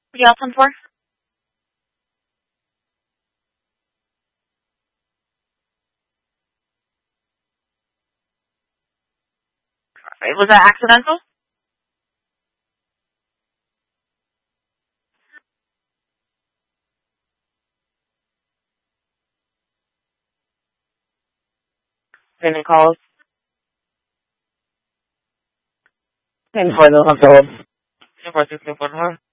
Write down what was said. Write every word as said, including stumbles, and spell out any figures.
What are you asking for? Right, was that accidental? Any calls? Ten four, no, I'm told. Ten four, six, two, four,